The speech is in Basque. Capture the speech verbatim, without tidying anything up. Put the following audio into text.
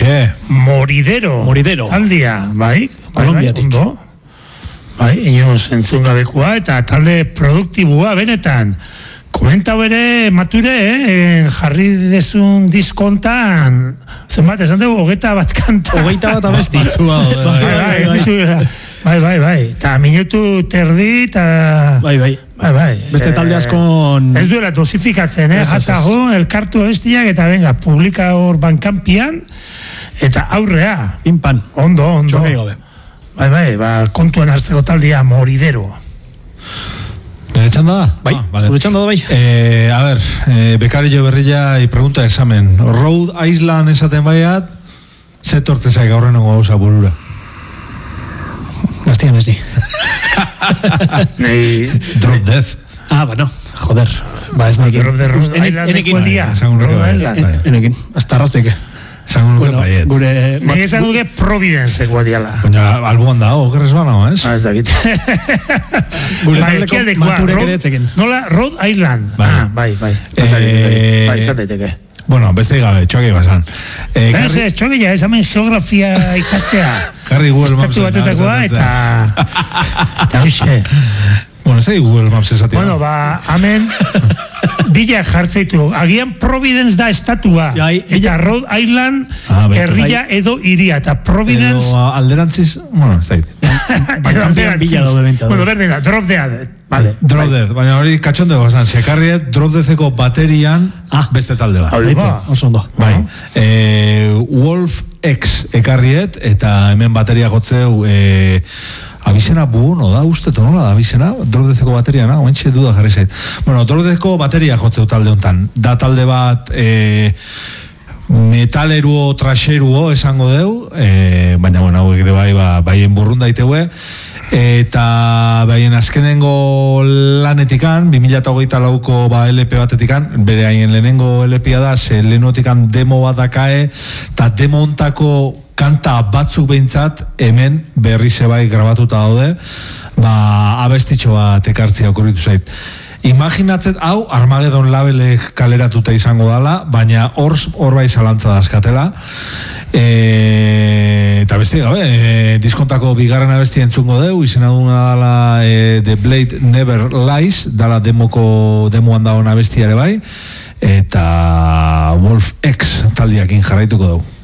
Eh. Moridero. Moridero. Taldia, bai. Kolombiatik. Bai, bai, inoz entzungabekua eta talde produktibua benetan. Komenta bere, mature, eh? jarri dezun diskontan, zenbat, esan dugu, hogeita bat kanta. Hogeita bat abesti. Bai, bai, bai. Eta minutu terdi, eta... Bai, bai. Bai, bai. Beste talde askon... Ez duela dosifikatzen, eh? Jatago, elkartu abestiak, eta venga, publika hor bankampian, eta aurrea. Pinpan. Ondo, ondo. Txokei gabe. Bai, bai, ba, kontuan hartzeko taldea Moridero. ¿Nere txanda da? Bai, ah, vale. zure txanda da bai. Eh, a ver, eh, bekarillo berrilla y pregunta de examen. Rhode Island esaten baiat, ze tortze zaik aurrenengo gauza burura? Gaztian ez di. Drop Death. Ah, bueno, joder. Ba, ez nekin. Drop Death Rhode Island Enekin. Rhode Island. Enekin. Hasta arrastuike. Esango nuke Bueno, baiet. gure... Nik esan duke Providence guadiala. Baina, alboan da, okerrez bana, ez? Ah, ez dakit. Gure Bai, taldeko ekialdekoa, maturek Rhode- ere etzekin. Nola, Rhode Island. Bai. Ah, bai, bai. Eh, Bai, izan daiteke. Bueno, beste gabe, txoki basan. Eh, Ez, ez, txokia, ez hemen geografia ikastea. Karri Google Maps. Estatu batetakoa, eta... Eta hoxe. Bueno, ez da Google Maps esatia. Bueno, ba, hemen... Bila jartzeitu. Agian Providence da estatua. Jai, Eta Rhode Island Ah, beto. herria edo iria. Eta Providence... Edo alderantziz, bueno, ez da dit. Bankampian bila daude bintzat. Bueno, berdin da, Drop Dead. Vale. Drop Death, baina hori katxonde gozan, sekarriet Drop Deatheko baterian Ah. beste talde bat. Hau Leite, oso ondo. Bai, eh, Wolf X ekarriet, eta hemen bateria gotzeu, eh, abizena buono da, uste, nola da, abizena, Drop Deatheko bateria, na, ointxe duda jarri zait. Bueno, Drop Deatheko bateria gotzeu talde hontan, da talde bat, eh, metaleruo, trasheruo esango deu, eh, baina, bueno, hauek de bai, ba, baien burrun daiteue, eta baien azkenengo lanetikan, bi mila hogeita lauko ba, L P batetikan, bere haien lehenengo L P-a da, ze lehenotikan demo bat dakae, eta demo ontako kanta batzuk behintzat, hemen berri zebai grabatuta daude, ba, abestitxo bat ekartzia okurritu zait. Imaginatzet, hau, Armageddon labelek kaleratuta izango dala, baina hor hor bai zalantza dazkatela. E, eta besti gabe, e, diskontako bigarren abesti entzungo deu, izena duna dala e, The Blade Never Lies, dala demoko, demoan dagoen abestiare bai, eta Wolf X taldiakin jarraituko deu.